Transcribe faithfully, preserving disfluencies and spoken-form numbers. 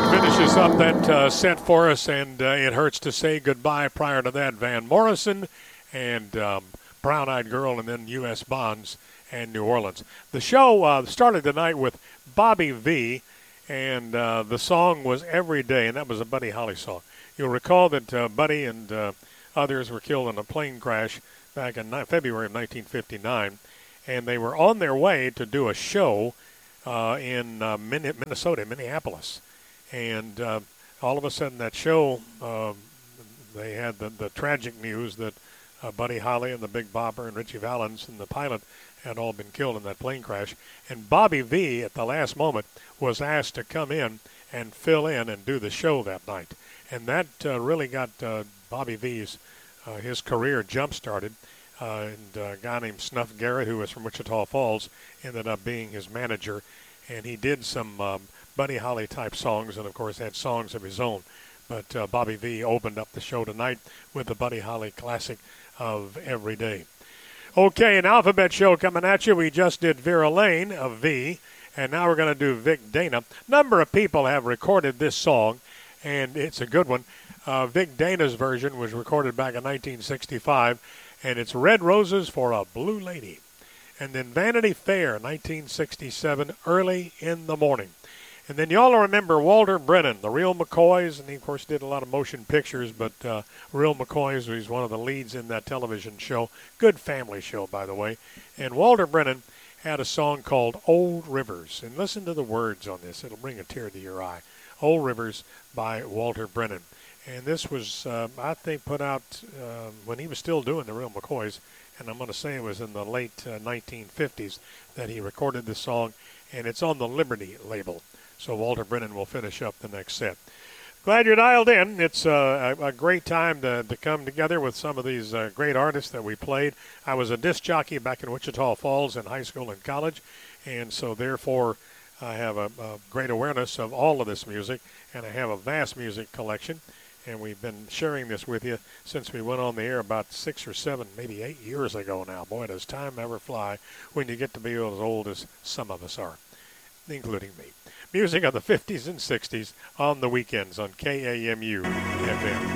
Finishes up that uh, set for us, and uh, it hurts to say goodbye. Prior to that, Van Morrison and um, Brown Eyed Girl, and then U S Bonds and New Orleans. The show uh, started the night with Bobby Vee, and uh, the song was Every Day, and that was a Buddy Holly song. You'll recall that uh, Buddy and uh, others were killed in a plane crash back in February of nineteen fifty-nine, and they were on their way to do a show uh, in uh, Minnesota, Minneapolis. And uh, all of a sudden that show, uh, they had the, the tragic news that uh, Buddy Holly and the Big Bopper and Richie Valens and the pilot had all been killed in that plane crash. And Bobby Vee, at the last moment, was asked to come in and fill in and do the show that night. And that uh, really got uh, Bobby Vee's, uh, his career jump-started. Uh, and a guy named Snuff Garrett, who was from Wichita Falls, ended up being his manager. And he did some um, Buddy Holly-type songs and, of course, had songs of his own. But uh, Bobby Vee opened up the show tonight with the Buddy Holly classic of Every Day. Okay, an alphabet show coming at you. We just did Vera Lane of V, and now we're going to do Vic Dana. Number of people have recorded this song, and it's a good one. Uh, Vic Dana's version was recorded back in nineteen sixty-five, and it's Red Roses for a Blue Lady. And then Vanity Fair, nineteen sixty-seven, Early in the Morning. And then you all remember Walter Brennan, the Real McCoys, and he, of course, did a lot of motion pictures, but uh, Real McCoys was one of the leads in that television show. Good family show, by the way. And Walter Brennan had a song called Old Rivers. And listen to the words on this. It'll bring a tear to your eye. Old Rivers by Walter Brennan. And this was, uh, I think, put out uh, when he was still doing the Real McCoys. And I'm going to say it was in the late uh, nineteen fifties that he recorded this song. And it's on the Liberty label. So Walter Brennan will finish up the next set. Glad you're dialed in. It's uh, a, a great time to, to come together with some of these uh, great artists that we played. I was a disc jockey back in Wichita Falls in high school and college, and so therefore I have a, a great awareness of all of this music, and I have a vast music collection, and we've been sharing this with you since we went on the air about six or seven, maybe eight years ago now. Boy, does time ever fly when you get to be as old as some of us are, including me. Music of the fifties and sixties on the weekends on K A M U F M.